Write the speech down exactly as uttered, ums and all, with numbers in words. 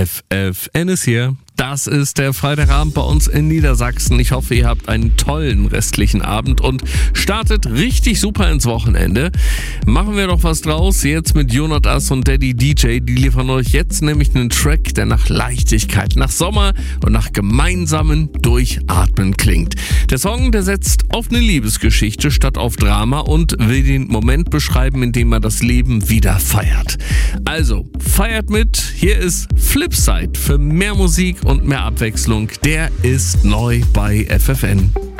F F N ist hier. Das ist der Freitagabend bei uns in Niedersachsen. Ich hoffe, ihr habt einen tollen restlichen Abend und startet richtig super ins Wochenende. Machen wir doch was draus. Jetzt mit Jonas und Daddy D J. Die liefern euch jetzt nämlich einen Track, der nach Leichtigkeit, nach Sommer und nach gemeinsamen Durchatmen klingt. Der Song, der setzt auf eine Liebesgeschichte statt auf Drama und will den Moment beschreiben, in dem man das Leben wieder feiert. Also, feiert mit. Hier ist Flipside für mehr Musik und mehr Abwechslung. Der ist neu bei F F N.